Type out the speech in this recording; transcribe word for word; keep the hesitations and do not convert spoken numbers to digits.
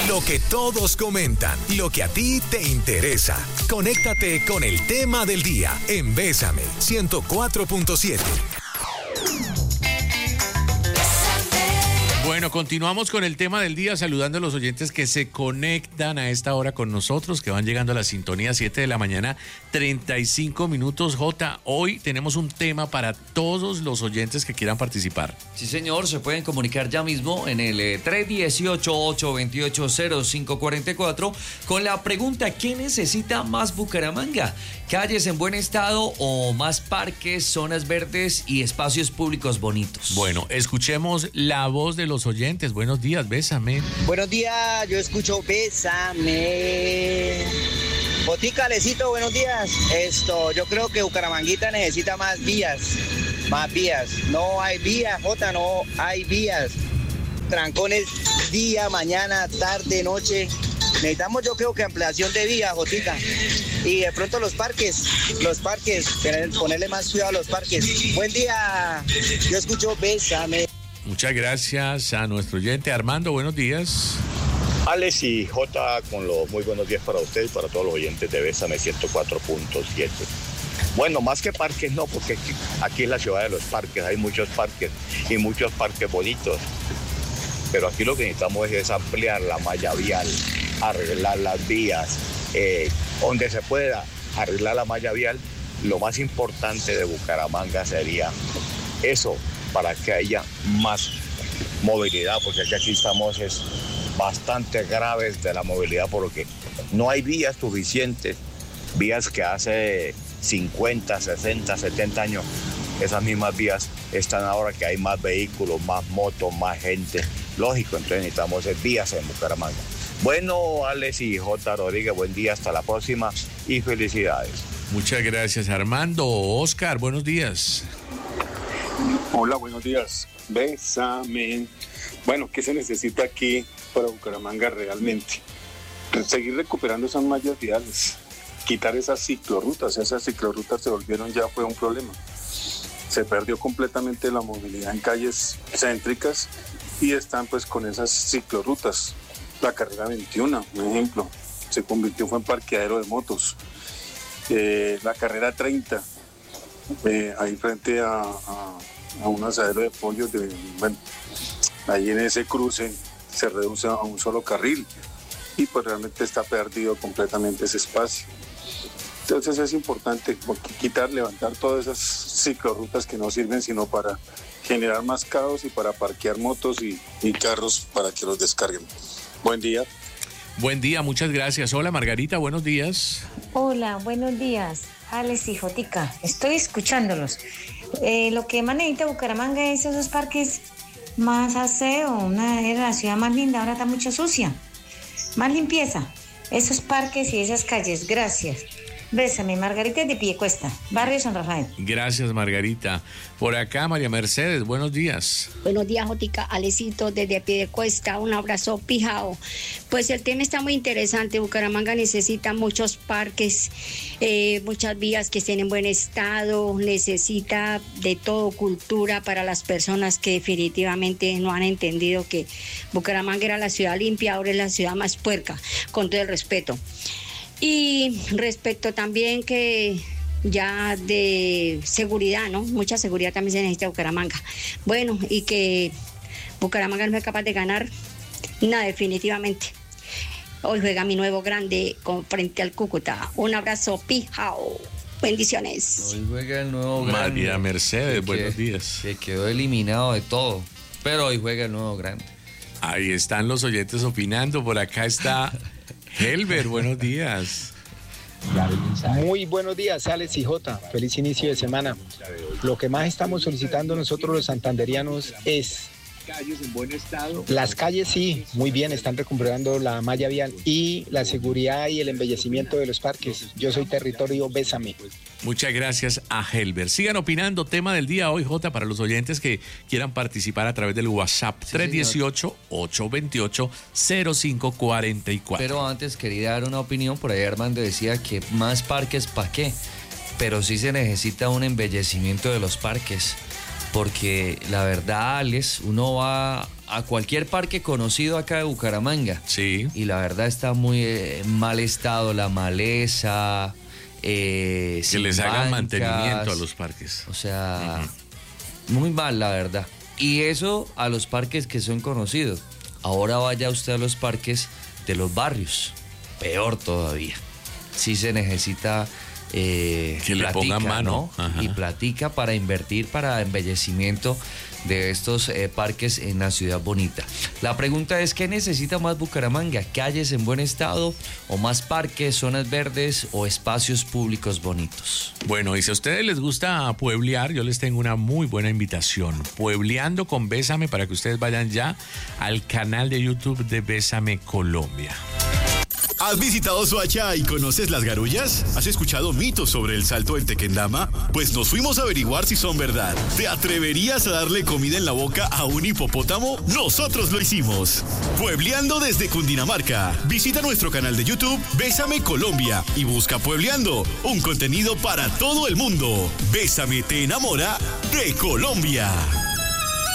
Lo que todos comentan, lo que a ti te interesa. Conéctate con el tema del día en Bésame ciento cuatro punto siete. Bueno, continuamos con el tema del día, saludando a los oyentes que se conectan a esta hora con nosotros, que van llegando a la sintonía siete de la mañana, treinta y cinco minutos. Jota, hoy tenemos un tema para todos los oyentes que quieran participar. Sí, señor, se pueden comunicar ya mismo en el eh, tres uno ocho, ocho dos ocho, cero cinco cuatro cuatro con la pregunta: ¿qué necesita más Bucaramanga? ¿Calles en buen estado o más parques, zonas verdes y espacios públicos bonitos? Bueno, escuchemos la voz de los oyentes. Buenos días, Bésame. Buenos días, yo escucho Bésame. Botica, Lecito, buenos días. Esto, yo creo que Bucaramanguita necesita más vías, más vías. No hay vías, Jota, no hay vías. Trancones día, mañana, tarde, noche. Necesitamos, yo creo que ampliación de vías, Jotica. Y de pronto los parques, los parques, ponerle más cuidado a los parques. Buen día, yo escucho Bésame. Muchas gracias a nuestro oyente Armando, buenos días. Alex y Jota, con los muy buenos días para usted y para todos los oyentes de Bésame ciento cuatro punto siete. Bueno, más que parques no, porque aquí es la ciudad de los parques, hay muchos parques y muchos parques bonitos. Pero aquí lo que necesitamos es ampliar la malla vial, arreglar las vías, eh, donde se pueda arreglar la malla vial. Lo más importante de Bucaramanga sería eso, para que haya más movilidad, porque aquí, aquí estamos es bastante graves de la movilidad, porque no hay vías suficientes, vías que hace cincuenta, sesenta, setenta años, esas mismas vías están ahora que hay más vehículos, más motos, más gente, lógico, entonces necesitamos vías en Bucaramanga. Bueno, Alex y J. Rodríguez, buen día, hasta la próxima y felicidades. Muchas gracias, Armando. Oscar, buenos días. Hola, buenos días. Bésame. Bueno, ¿qué se necesita aquí para Bucaramanga realmente? Seguir recuperando esas mallas viales, quitar esas ciclorrutas. Esas ciclorrutas se volvieron ya fue un problema. Se perdió completamente la movilidad en calles céntricas y están pues con esas ciclorrutas. La carrera veintiuno, un ejemplo, se convirtió fue en parqueadero de motos. Eh, la carrera treinta, eh, ahí frente a, a, a un asadero de pollos, de, bueno, ahí en ese cruce se reduce a un solo carril y pues realmente está perdido completamente ese espacio. Entonces es importante quitar, levantar todas esas ciclorrutas que no sirven sino para generar más caos y para parquear motos y, y carros para que los descarguen. Buen día. Buen día, muchas gracias. Hola, Margarita, buenos días. Hola, buenos días, Alex y Jotica. Estoy escuchándolos. Eh, lo que más necesita Bucaramanga es esos parques, más aseo, una era la ciudad más linda, ahora está mucho sucia. Más limpieza. Esos parques y esas calles, gracias. Bésame, Margarita de Piedecuesta, barrio San Rafael. Gracias, Margarita. Por acá, María Mercedes, buenos días. Buenos días, Jotica, Alecito, desde Piedecuesta, un abrazo pijao. Pues el tema está muy interesante. Bucaramanga necesita muchos parques, eh, muchas vías que estén en buen estado, necesita de todo, cultura para las personas que definitivamente no han entendido que Bucaramanga era la ciudad limpia, ahora es la ciudad más puerca, con todo el respeto. Y respecto también que ya de seguridad, ¿no? Mucha seguridad también se necesita en Bucaramanga. Bueno, y que Bucaramanga no es capaz de ganar nada, definitivamente. Hoy juega mi nuevo grande con frente al Cúcuta. Un abrazo, pijao. Bendiciones. Hoy juega el nuevo grande. María Mercedes, que, buenos días. Que quedó eliminado de todo, pero hoy juega el nuevo grande. Ahí están los oyentes opinando. Por acá está Helber, buenos días. Muy buenos días, Alex y Jota. Feliz inicio de semana. Lo que más estamos solicitando nosotros los santanderianos es calles en buen estado. Las calles sí, muy bien, están recuperando la malla vial y la seguridad y el embellecimiento de los parques. Yo soy territorio Bésame. Muchas gracias a Helber. Sigan opinando, tema del día hoy, Jota, para los oyentes que quieran participar a través del WhatsApp, sí, tres uno ocho, ocho dos ocho, cero cinco cuatro cuatro. Pero antes quería dar una opinión, por ahí Armando decía que más parques, ¿para qué? Pero sí se necesita un embellecimiento de los parques. Porque la verdad, Alex, uno va a cualquier parque conocido acá de Bucaramanga. Sí. Y la verdad está muy eh, en mal estado, la maleza. Eh, que les hagan bancas, mantenimiento a los parques. O sea, uh-huh. muy mal, la verdad. Y eso a los parques que son conocidos. Ahora vaya usted a los parques de los barrios. Peor todavía. Sí se necesita eh, que platica, le pongan mano, ¿no? Y platica para invertir para embellecimiento de estos eh, parques en la ciudad bonita. La pregunta es, ¿qué necesita más Bucaramanga? ¿Calles en buen estado o más parques, zonas verdes o espacios públicos bonitos? Bueno, y si a ustedes les gusta pueblear, yo les tengo una muy buena invitación. Puebleando con Bésame, para que ustedes vayan ya al canal de YouTube de Bésame Colombia. ¿Has visitado Soacha y conoces las garullas? ¿Has escuchado mitos sobre el salto del Tequendama? Pues nos fuimos a averiguar si son verdad. ¿Te atreverías a darle comida en la boca a un hipopótamo? Nosotros lo hicimos. Puebleando desde Cundinamarca. Visita nuestro canal de YouTube Bésame Colombia y busca Puebleando, un contenido para todo el mundo. Bésame te enamora de Colombia.